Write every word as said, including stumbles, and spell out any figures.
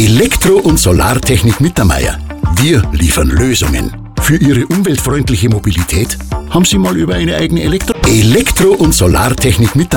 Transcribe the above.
Elektro- und Solartechnik Mittermeier. Wir liefern Lösungen. Für Ihre umweltfreundliche Mobilität haben Sie mal über eine eigene Elektro- Elektro- und Solartechnik Mittermeier